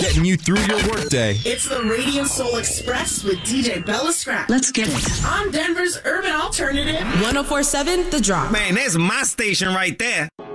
getting you through your workday. It's the Radio Soul Express with DJ Bella Scrap. Let's get it. On Denver's Urban Alternative. 104.7 The Drop. Man, that's my station right there.